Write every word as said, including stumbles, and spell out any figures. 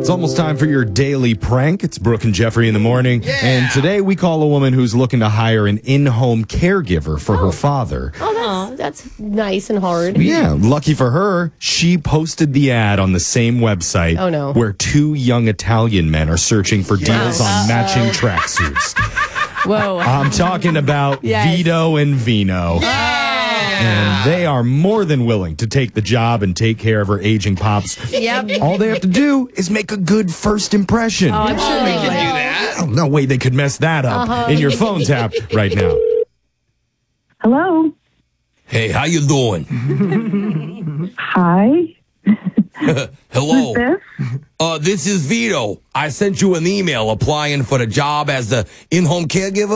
It's almost time for your daily prank. It's Brooke and Jeffrey in the morning. Yeah. And today we call a woman who's looking to hire an in-home caregiver for her father. Oh, that's, that's nice and hard. Yeah, lucky for her, she posted the ad on the same website Oh, no. where two young Italian men are searching for deals on matching tracksuits. Whoa. I'm talking about Yes. Vito and Vino. And they are more than willing to take the job and take care of her aging pops. Yep. All they have to do is make a good first impression. Oh, I'm sure We they can do will. that. Oh, no way they could mess that up Uh-huh. in your phone tap right now. Hello. Hey, how you doing? Hi. Hello. Who's this? Uh, this is Vito. I sent you an email applying for the job as the in-home caregiver.